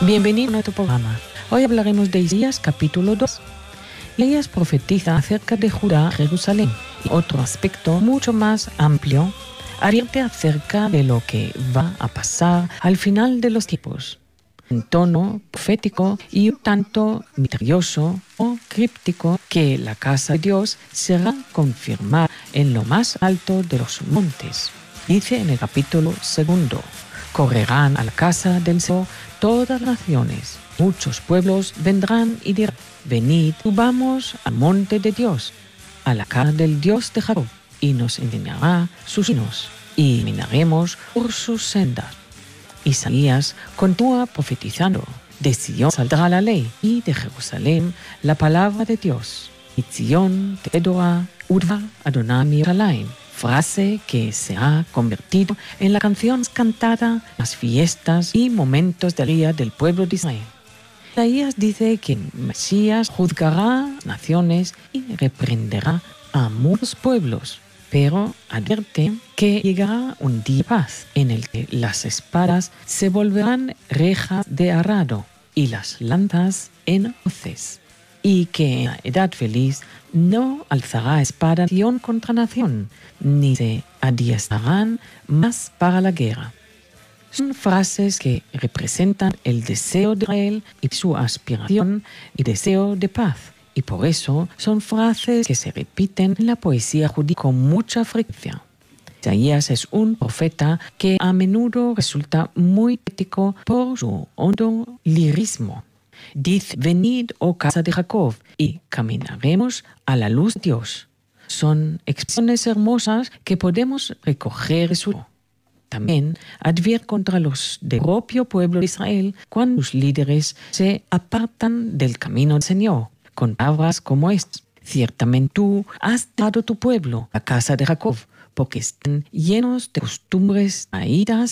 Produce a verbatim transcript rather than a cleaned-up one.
Bienvenido a nuestro programa. Hoy hablaremos de Isaías capítulo dos. Isaías profetiza acerca de Judá y Jerusalén. Y otro aspecto mucho más amplio advierte acerca de lo que va a pasar al final de los tiempos. En tono profético y un tanto misterioso o críptico que la casa de Dios será confirmada en lo más alto de los montes. Dice en el capítulo segundo: correrán a la casa del Señor todas las naciones. Muchos pueblos vendrán y dirán: venid, subamos al monte de Dios, a la casa del Dios de Jacob, y nos enseñará sus caminos, y caminaremos por sus sendas. Isaías continúa profetizando: de Sion saldrá la ley, y de Jerusalén la palabra de Dios. Y Sion Tedora Udva Adonai Yerushalayim, frase que se ha convertido en la canción cantada en las fiestas y momentos del día del pueblo de Israel. Isaías dice que el Mesías juzgará naciones y reprenderá a muchos pueblos, pero advierte que llegará un día de paz en el que las espadas se volverán rejas de arado y las lanzas en hoces, y que en la edad feliz no alzará espada nación contra nación, ni se adiestrarán más para la guerra. Son frases que representan el deseo de Israel y su aspiración y deseo de paz, y por eso son frases que se repiten en la poesía judía con mucha frecuencia. Isaías es un profeta que a menudo resulta muy poético por su hondo lirismo. Dice: venid, oh casa de Jacob, y caminaremos a la luz de Dios. Son expresiones hermosas que podemos recoger de su. También advierte contra los del propio pueblo de Israel cuando sus líderes se apartan del camino del Señor, con palabras como estas: ciertamente tú has dado tu pueblo, la casa de Jacob, porque están llenos de costumbres traídas